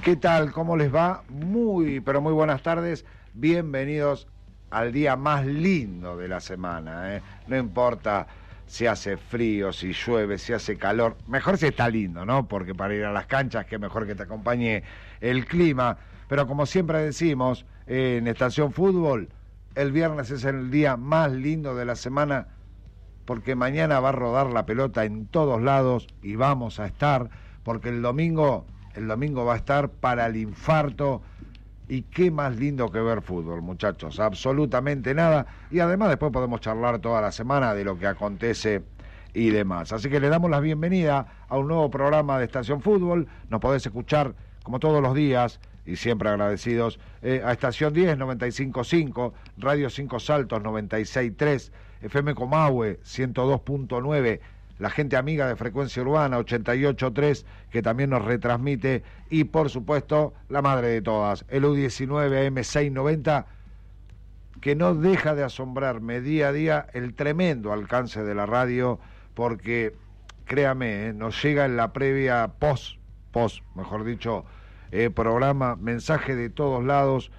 ¿Qué tal? ¿Cómo les va? Pero muy buenas tardes. Bienvenidos al día más lindo de la semana, ¿eh? No importa si hace frío, si llueve, si hace calor. Mejor si está lindo, ¿no? Porque para ir a las canchas, qué mejor que te acompañe el clima. Pero como siempre decimos, en Estación Fútbol, el viernes es el día más lindo de la semana, porque mañana va a rodar la pelota en todos lados y vamos a estar, porque el domingo va a estar para el infarto. Y qué más lindo que ver fútbol, muchachos, absolutamente nada. Y además después podemos charlar toda la semana de lo que acontece y demás. Así que le damos la bienvenida a un nuevo programa de Estación Fútbol. Nos podés escuchar como todos los días, y siempre agradecidos, a Estación 10, 95.5, Radio 5 Saltos, 96.3, FM Comahue, 102.9, la gente amiga de Frecuencia Urbana, 88.3, que también nos retransmite, y por supuesto, la madre de todas, el U19 AM690, que no deja de asombrarme día a día el tremendo alcance de la radio, porque, créame, nos llega en la previa mejor dicho, programa, mensaje de todos lados,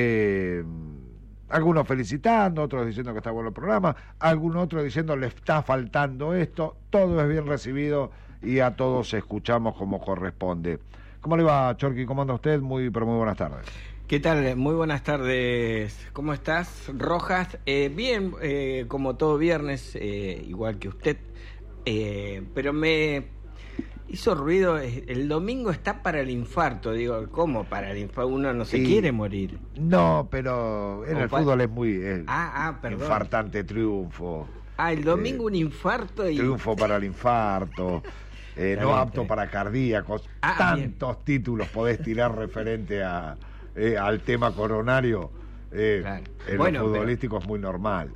algunos felicitando, otros diciendo que está bueno el programa, algunos otros diciendo le está faltando esto. Todo es bien recibido y a todos escuchamos como corresponde. ¿Cómo le va, Chorqui? ¿Cómo anda usted? Muy buenas tardes. ¿Qué tal? Muy buenas tardes. ¿Cómo estás, Rojas? Bien, como todo viernes, igual que usted, pero me hizo ruido. El domingo está para el infarto. Digo, ¿cómo para el infarto? Uno no se quiere morir. No, pero en el fútbol es muy perdón. Infartante triunfo. El domingo un infarto y... Triunfo para el infarto, no apto para cardíacos. Tantos títulos podés tirar referente al tema coronario. Claro. En lo futbolístico es muy normal.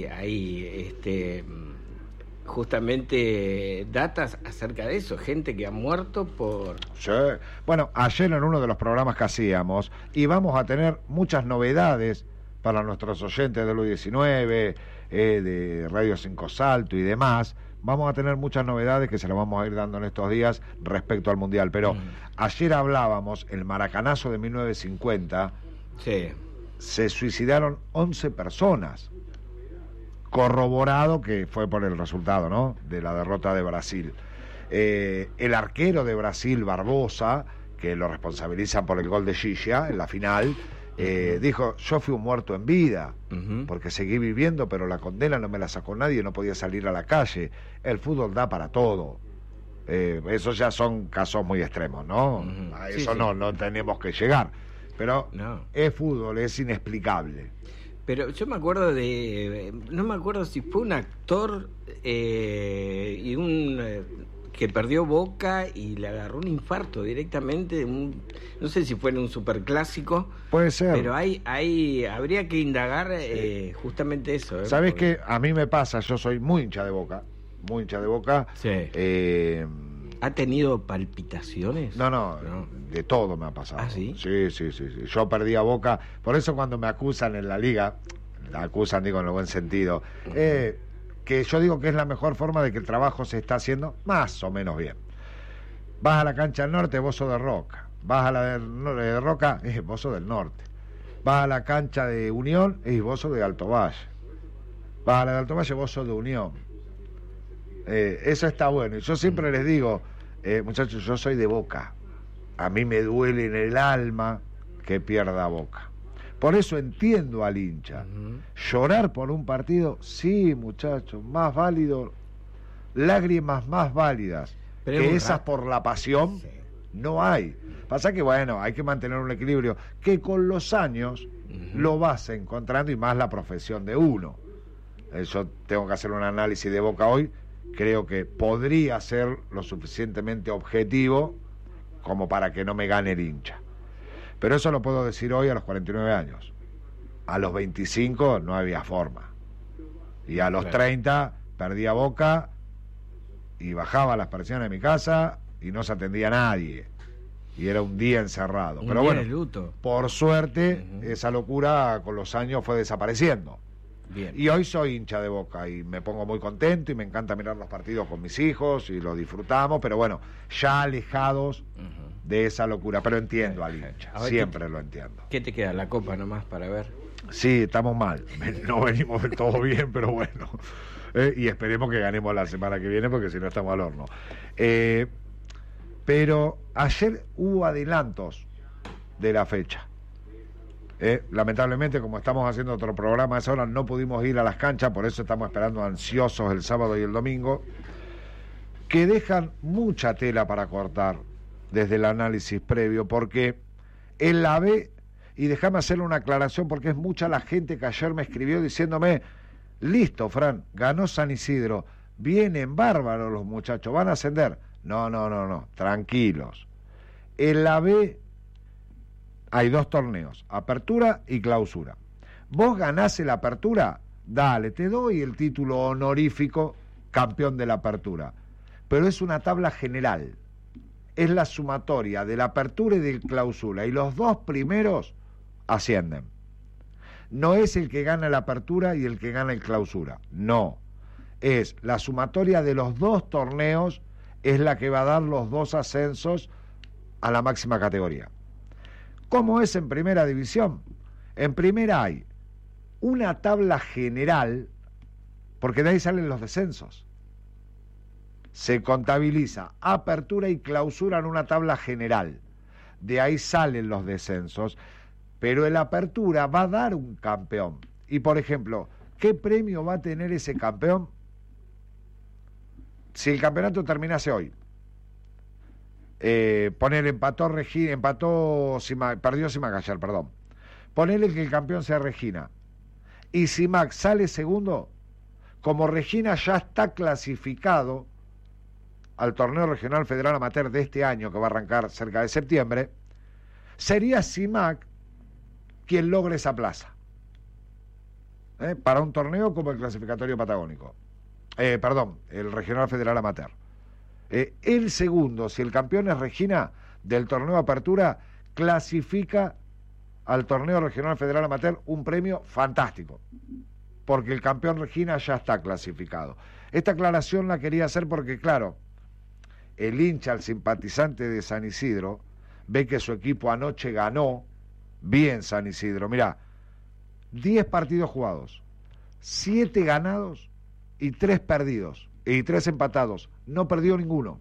Justamente datas acerca de eso, gente que ha muerto por... Sí. Bueno, ayer en uno de los programas que hacíamos, y vamos a tener muchas novedades para nuestros oyentes del U19, de Radio 5 Salto y demás. Vamos a tener muchas novedades que se las vamos a ir dando en estos días respecto al Mundial. Pero ayer hablábamos, el maracanazo de 1950, sí, se suicidaron 11 personas. Corroborado que fue por el resultado, ¿no?, de la derrota de Brasil. El arquero de Brasil, Barbosa, que lo responsabilizan por el gol de Gilla en la final, dijo: yo fui un muerto en vida, porque seguí viviendo, pero la condena no me la sacó nadie, no podía salir a la calle. El fútbol da para todo. Esos ya son casos muy extremos, ¿no? A eso sí. No tenemos que llegar. Pero es fútbol, es inexplicable. Pero yo me acuerdo no me acuerdo si fue un actor y que perdió Boca y le agarró un infarto directamente, no sé si fue en un superclásico. Puede ser. Pero habría que indagar justamente eso. ¿Sabés qué? A mí me pasa, yo soy muy hincha de Boca. Sí. ¿Ha tenido palpitaciones? No, de todo me ha pasado. ¿Ah, sí? Sí. Yo perdí a Boca, por eso cuando me acusan en la liga, la acusan, digo, en el buen sentido, que yo digo que es la mejor forma de que el trabajo se está haciendo más o menos bien. Vas a la cancha del norte, vos sos de Roca. Vas a la de Roca, vos sos del norte. Vas a la cancha de Unión, vos sos de Alto Valle. Vas a la de Alto Valle, vos sos de Unión. Eso está bueno. Y yo siempre les digo, muchachos, yo soy de Boca. A mí me duele en el alma que pierda Boca. Por eso entiendo al hincha. Llorar por un partido, sí, muchachos, más válido, lágrimas más válidas que esas por la pasión, no hay. Pasa que, bueno, hay que mantener un equilibrio que con los años lo vas encontrando, y más la profesión de uno. Yo tengo que hacer un análisis de Boca hoy. Creo que podría ser lo suficientemente objetivo como para que no me gane el hincha. Pero eso lo puedo decir hoy a los 49 años. A los 25 no había forma. Y a los 30 perdía Boca y bajaba las persianas de mi casa y no se atendía a nadie. Y era un día encerrado. Pero bueno, luto. Por suerte, esa locura con los años fue desapareciendo. Bien. Y hoy soy hincha de Boca y me pongo muy contento y me encanta mirar los partidos con mis hijos y los disfrutamos, pero bueno, ya alejados de esa locura, pero entiendo al hincha, siempre lo entiendo. ¿Qué te queda? ¿La copa nomás para ver? Sí, estamos mal, no venimos del todo bien, pero bueno, y esperemos que ganemos la semana que viene, porque si no estamos al horno. Pero ayer hubo adelantos de la fecha. Lamentablemente, como estamos haciendo otro programa a esa hora, no pudimos ir a las canchas, por eso estamos esperando ansiosos el sábado y el domingo, que dejan mucha tela para cortar desde el análisis previo, porque en la B, y déjame hacerle una aclaración, porque es mucha la gente que ayer me escribió diciéndome, listo, Fran, ganó San Isidro, vienen bárbaros los muchachos, van a ascender. No, tranquilos. En la B hay 2 torneos, apertura y clausura. Vos ganás la apertura, dale, te doy el título honorífico campeón de la apertura. Pero es una tabla general. Es la sumatoria de la apertura y de clausura. Y los 2 primeros ascienden. No es el que gana la apertura y el que gana el clausura. No. Es la sumatoria de los 2 torneos, es la que va a dar los 2 ascensos a la máxima categoría. ¿Cómo es en primera división? En primera hay una tabla general, porque de ahí salen los descensos. Se contabiliza apertura y clausura en una tabla general. De ahí salen los descensos, pero en la apertura va a dar un campeón. Y por ejemplo, ¿qué premio va a tener ese campeón? Si el campeonato terminase hoy, perdió Simac ayer, perdón. Ponele que el campeón sea Regina. Y Simac sale segundo, como Regina ya está clasificado al torneo regional federal amateur de este año, que va a arrancar cerca de septiembre, sería Simac quien logre esa plaza. Para un torneo como el clasificatorio patagónico. El regional federal amateur. El segundo, si el campeón es Regina del torneo Apertura, clasifica al torneo regional federal amateur un premio fantástico, porque el campeón Regina ya está clasificado. Esta aclaración la quería hacer porque, claro, el hincha, el simpatizante de San Isidro, ve que su equipo anoche ganó bien San Isidro. Mirá, 10 partidos jugados, 7 ganados y 3 perdidos, y 3 empatados, no perdió ninguno.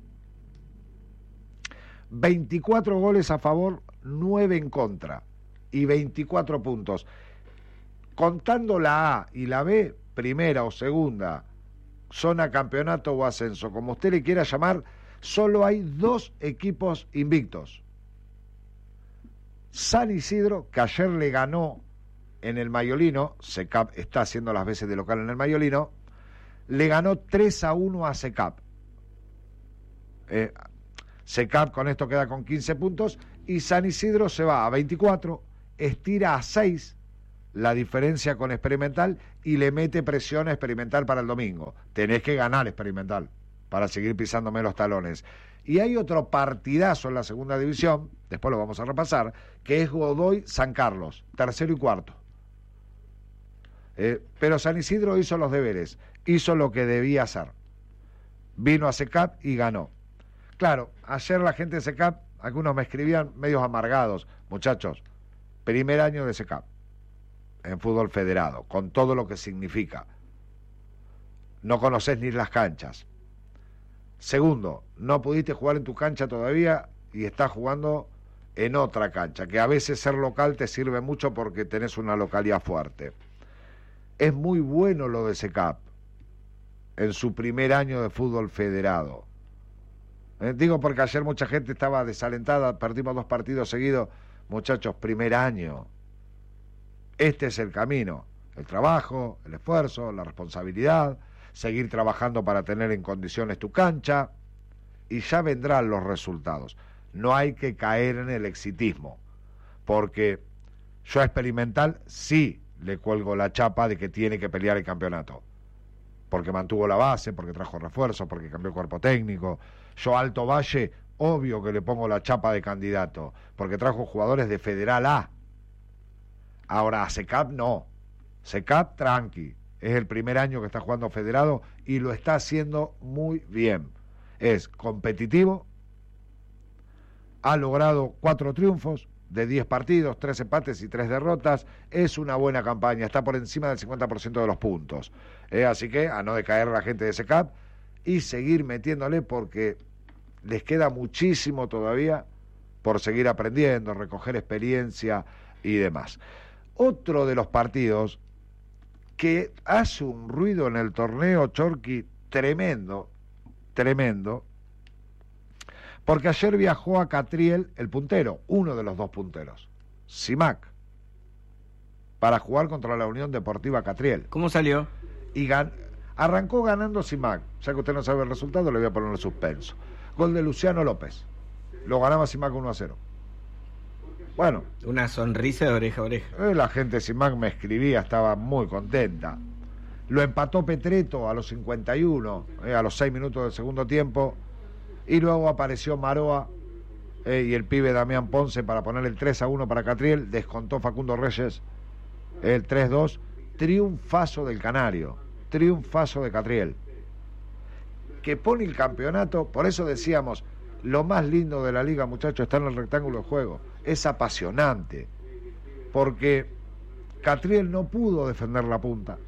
24 goles a favor, 9 en contra, y 24 puntos. Contando la A y la B, primera o segunda, zona campeonato o ascenso, como usted le quiera llamar, solo hay 2 equipos invictos. San Isidro, que ayer le ganó en el Mayolino, SECAP está haciendo las veces de local en el Mayolino, le ganó 3-1 a SECAP. SECAP con esto queda con 15 puntos y San Isidro se va a 24, estira a 6 la diferencia con Experimental y le mete presión a Experimental para el domingo. Tenés que ganar Experimental para seguir pisándome los talones. Y hay otro partidazo en la segunda división, después lo vamos a repasar, que es Godoy-San Carlos, tercero y cuarto. Pero San Isidro hizo los deberes, hizo lo que debía hacer. Vino a SECAP y ganó. Claro, ayer la gente de SECAP, algunos me escribían medios amargados. Muchachos, primer año de SECAP en fútbol federado, con todo lo que significa. No conocés ni las canchas. Segundo, no pudiste jugar en tu cancha todavía y estás jugando en otra cancha, que a veces ser local te sirve mucho porque tenés una localidad fuerte. Es muy bueno lo de SECAP en su primer año de fútbol federado. Digo porque ayer mucha gente estaba desalentada, perdimos 2 partidos seguidos. Muchachos, primer año. Este es el camino, el trabajo, el esfuerzo, la responsabilidad, seguir trabajando para tener en condiciones tu cancha y ya vendrán los resultados. No hay que caer en el exitismo, porque yo a Experimental sí le cuelgo la chapa de que tiene que pelear el campeonato, porque mantuvo la base, porque trajo refuerzos, porque cambió cuerpo técnico. Yo a Alto Valle, obvio que le pongo la chapa de candidato, porque trajo jugadores de Federal A. Ahora a SECAP no, SECAP tranqui, es el primer año que está jugando federado y lo está haciendo muy bien. Es competitivo, ha logrado 4 triunfos de 10 partidos, 3 empates y 3 derrotas. Es una buena campaña, está por encima del 50% de los puntos. Así que a no decaer la gente de SECAP y seguir metiéndole, porque les queda muchísimo todavía por seguir aprendiendo, recoger experiencia y demás. Otro de los partidos que hace un ruido en el torneo, Chorqui, tremendo, porque ayer viajó a Catriel el puntero, uno de los 2 punteros, Simac, para jugar contra la Unión Deportiva Catriel. ¿Cómo salió? Y arrancó ganando Simac. Ya que usted no sabe el resultado, le voy a poner el suspenso. Gol de Luciano López. Lo ganaba Simac 1-0. Bueno. Una sonrisa de oreja a oreja. La gente de Simac me escribía, estaba muy contenta. Lo empató Petreto a los 51, a los 6 minutos del segundo tiempo. Y luego apareció Maroa y el pibe Damián Ponce para poner el 3-1 para Catriel. Descontó Facundo Reyes el 3-2. Triunfazo del Canario, triunfazo de Catriel, que pone el campeonato. Por eso decíamos, lo más lindo de la liga, muchachos, está en el rectángulo de juego. Es apasionante, porque Catriel no pudo defender la punta.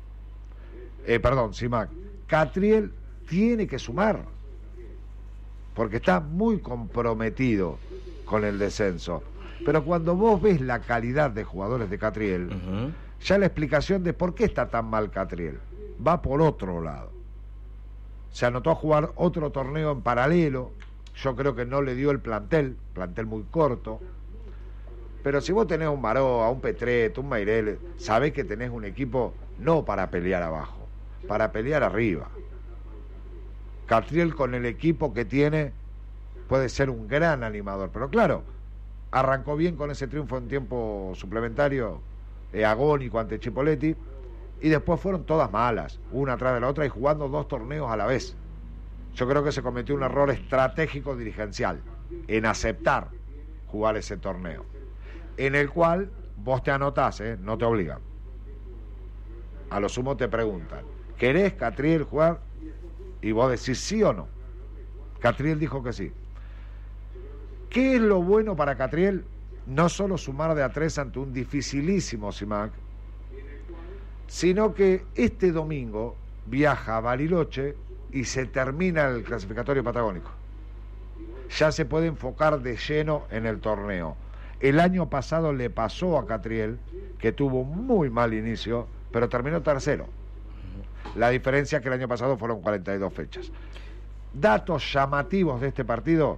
Simac. Catriel tiene que sumar, porque está muy comprometido con el descenso. Pero cuando vos ves la calidad de jugadores de Catriel, ya la explicación de por qué está tan mal Catriel va por otro lado. Se anotó a jugar otro torneo en paralelo. Yo creo que no le dio el plantel muy corto. Pero si vos tenés un Maroa, un Petreto, un Mairel, sabés que tenés un equipo no para pelear abajo, para pelear arriba. Catriel, con el equipo que tiene, puede ser un gran animador. Pero claro, arrancó bien con ese triunfo en tiempo suplementario, agónico ante Chipoletti, y después fueron todas malas, una atrás de la otra, y jugando 2 torneos a la vez. Yo creo que se cometió un error estratégico dirigencial en aceptar jugar ese torneo, en el cual vos te anotás, no te obligan. A lo sumo te preguntan, ¿querés, Catriel, jugar? Y vos decís sí o no. Catriel dijo que sí. ¿Qué es lo bueno para Catriel? No solo sumar de a 3 ante un dificilísimo Simac, sino que este domingo viaja a Bariloche y se termina el clasificatorio patagónico. Ya se puede enfocar de lleno en el torneo. El año pasado le pasó a Catriel, que tuvo un muy mal inicio, pero terminó tercero. La diferencia es que el año pasado fueron 42 fechas. Datos llamativos de este partido: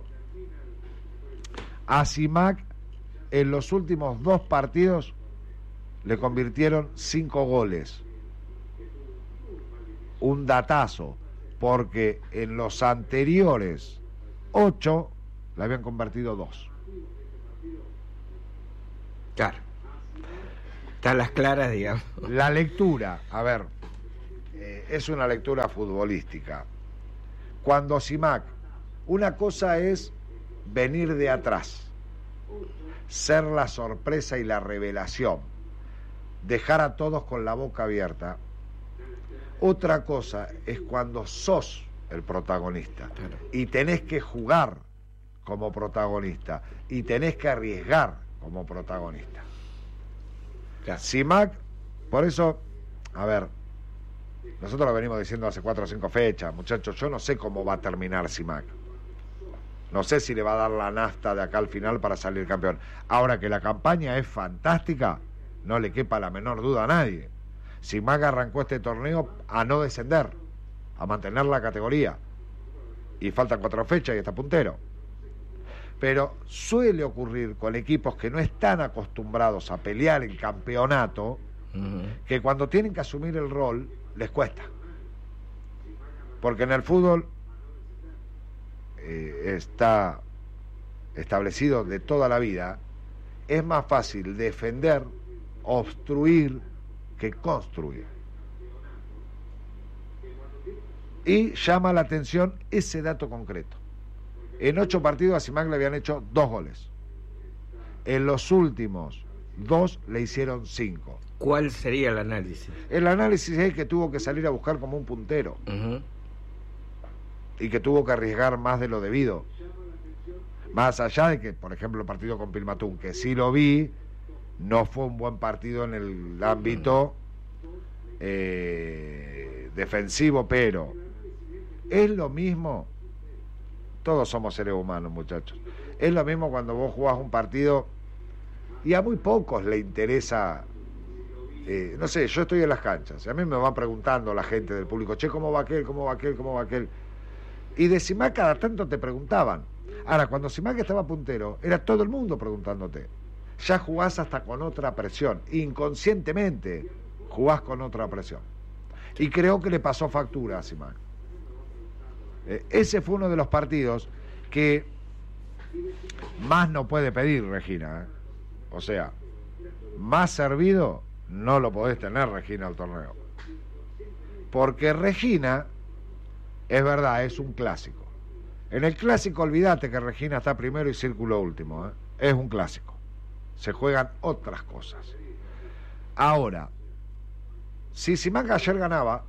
a Simac en los últimos 2 partidos le convirtieron 5 goles. Un datazo, porque en los anteriores 8 le habían convertido 2. Claro. Están las claras, digamos. La lectura, a ver, es una lectura futbolística. Cuando Simac, una cosa es venir de atrás, ser la sorpresa y la revelación, dejar a todos con la boca abierta. Otra cosa es cuando sos el protagonista, claro, y tenés que jugar como protagonista y tenés que arriesgar como protagonista. Claro. Simac, por eso, a ver, nosotros lo venimos diciendo hace 4 o 5 fechas, muchachos, yo no sé cómo va a terminar Simac. No sé si le va a dar la nafta de acá al final para salir campeón. Ahora, que la campaña es fantástica, no le quepa la menor duda a nadie. Simac arrancó este torneo a no descender, a mantener la categoría. Y faltan 4 fechas y está puntero. Pero suele ocurrir con equipos que no están acostumbrados a pelear el campeonato, que cuando tienen que asumir el rol, les cuesta. Porque en el fútbol está establecido de toda la vida, es más fácil defender, obstruir, que construir. Y llama la atención ese dato concreto. En 8 partidos a Simac le habían hecho 2 goles. En los últimos 2 le hicieron 5. ¿Cuál sería el análisis? El análisis es que tuvo que salir a buscar como un puntero. Y que tuvo que arriesgar más de lo debido. Más allá de que, por ejemplo, el partido con Pilmatún, que sí lo vi, no fue un buen partido en el ámbito defensivo, pero es lo mismo. Todos somos seres humanos, muchachos. Es lo mismo cuando vos jugás un partido y a muy pocos le interesa, no sé, yo estoy en las canchas, y a mí me van preguntando la gente del público, che, ¿cómo va aquel? ¿Cómo va aquel? ¿Cómo va aquel? Y de Simac cada tanto te preguntaban. Ahora, cuando Simac estaba puntero, era todo el mundo preguntándote. Ya jugás hasta con otra presión, inconscientemente jugás con otra presión. Y creo que le pasó factura a Simac. Ese fue uno de los partidos que más no puede pedir Regina, O sea, más servido no lo podés tener Regina al torneo. Porque Regina, es verdad, es un clásico. En el clásico olvídate que Regina está primero y Círculo último, Es un clásico. Se juegan otras cosas. Ahora, si Simac ayer ganaba,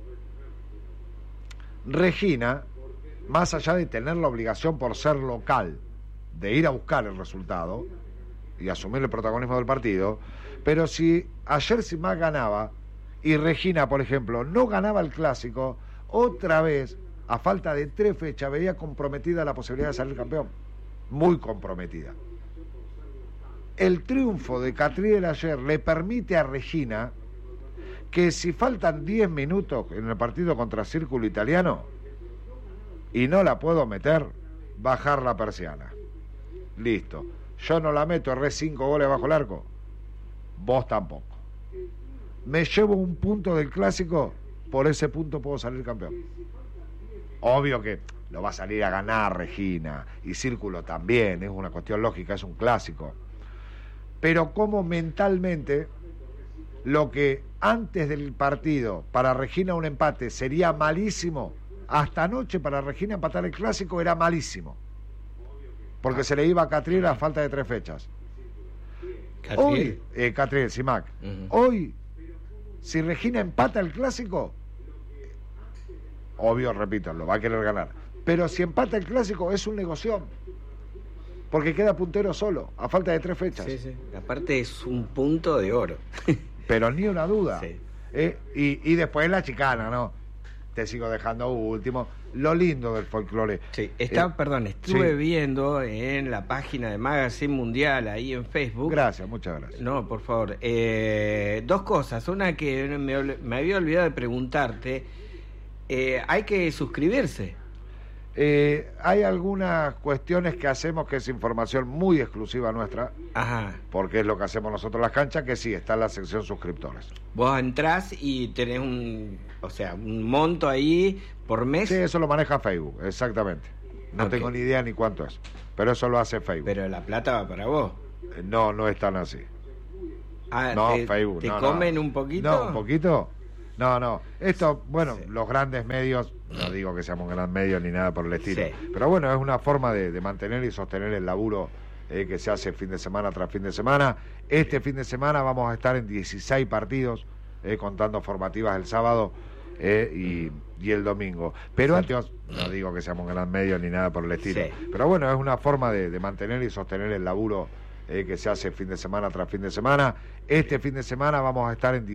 Regina, más allá de tener la obligación por ser local de ir a buscar el resultado y asumir el protagonismo del partido, pero si ayer Simac ganaba y Regina, por ejemplo, no ganaba el clásico, otra vez, a falta de 3 fechas, veía comprometida la posibilidad de salir campeón. Muy comprometida. El triunfo de Catriel ayer le permite a Regina que si faltan 10 minutos en el partido contra Círculo Italiano y no la puedo meter, bajar la persiana. Listo. Yo no la meto, erré 5 goles bajo el arco. Vos tampoco. Me llevo un punto del clásico, por ese punto puedo salir campeón. Obvio que lo va a salir a ganar Regina, y Círculo también, es una cuestión lógica, es un clásico. Pero como mentalmente, lo que antes del partido para Regina un empate sería malísimo, hasta anoche para Regina empatar el clásico era malísimo. Porque se le iba a Catriel a falta de 3 fechas. ¿Catriel? Hoy, Catriel, Simac. Hoy, si Regina empata el clásico, obvio, repito, lo va a querer ganar. Pero si empata el clásico es un negocio. Porque queda puntero solo, a falta de 3 fechas. Sí, sí. Aparte es un punto de oro. Pero ni una duda. Sí. Y después la chicana, ¿no? Te sigo dejando último. Lo lindo del folclore. Sí, estuve viendo en la página de Magazine Mundial, ahí en Facebook. Gracias, muchas gracias. No, por favor. 2 cosas. Una que me había olvidado de preguntarte. Hay que suscribirse. Hay algunas cuestiones que hacemos que es información muy exclusiva nuestra. Ajá. Porque es lo que hacemos nosotros en las canchas, que sí, está en la sección suscriptores. Vos entrás y tenés un monto ahí por mes. Sí, eso lo maneja Facebook, exactamente. No tengo ni idea ni cuánto es, pero eso lo hace Facebook. Pero la plata va para vos. No es tan así. No, Facebook. ¿Te comen un poquito? No, un poquito. No. Esto, bueno, sí. Los grandes medios, no digo que seamos un gran medio ni nada por el estilo, sí. Pero bueno, es una forma de mantener y sostener el laburo que se hace fin de semana tras fin de semana. Este fin de semana vamos a estar en 16 partidos, contando formativas el sábado y el domingo. Pero antes, no digo que seamos un gran medio ni nada por el estilo, sí. Pero bueno, es una forma de mantener y sostener el laburo que se hace fin de semana tras fin de semana. Este fin de semana vamos a estar en